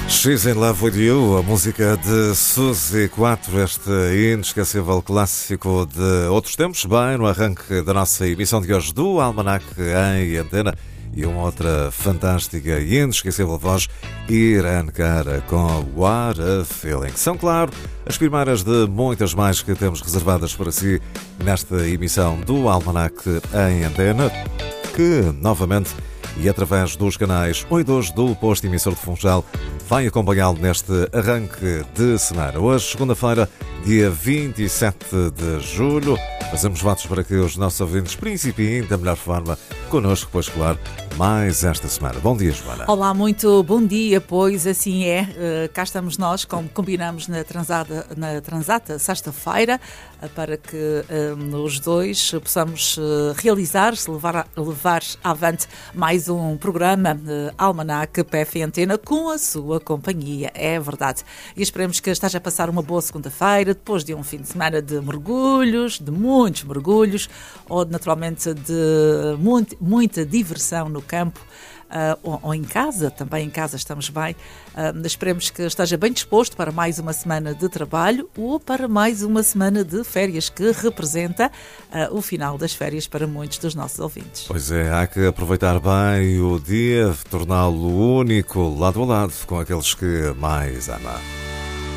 She's in Love with You, a música de Suzy 4, este inesquecível clássico de outros tempos, bem no arranque da nossa emissão de hoje do Almanac em Antena, e uma outra fantástica e inesquecível voz, Irene Cara, com What a Feeling. São, claro, as primeiras de muitas mais que temos reservadas para si nesta emissão do Almanac em Antena, que, novamente, e através dos canais 1 e 2 do posto emissor de Funchal, vai acompanhá-lo neste arranque de semana. Hoje, segunda-feira, dia 27 de julho, fazemos votos para que os nossos ouvintes principiem da melhor forma connosco, pois claro, mais esta semana. Bom dia, Joana. Olá, muito bom dia, pois assim é. Cá estamos nós, como combinamos na Transata sexta-feira, para que os dois possamos realizar-se, levar avante mais um programa Almanac PF Antena com a sua companhia, é verdade. E esperemos que esteja a passar uma boa segunda-feira, depois de um fim de semana de mergulhos, de muitos mergulhos, ou naturalmente de muita diversão no campo. Ou em casa, também em casa estamos bem. Esperemos que esteja bem disposto para mais uma semana de trabalho ou para mais uma semana de férias, que representa o final das férias para muitos dos nossos ouvintes. Pois é, há que aproveitar bem o dia, torná-lo único, lado a lado, com aqueles que mais amam.